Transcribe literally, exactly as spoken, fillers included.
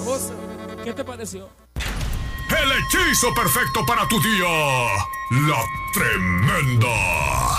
cosa. ¿Qué te pareció? El hechizo perfecto para tu día. La Tremenda.